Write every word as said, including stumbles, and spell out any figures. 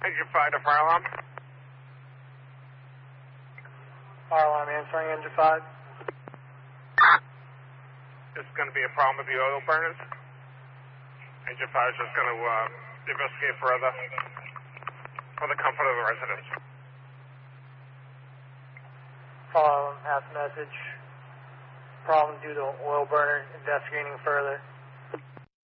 Engine five to fire alarm. Fire alarm answering, engine five. It's going to be a problem with the oil burners. Engine five is just going to uh, investigate further for the comfort of the residents. Fire alarm, pass message. Problem due to oil burner, investigating further.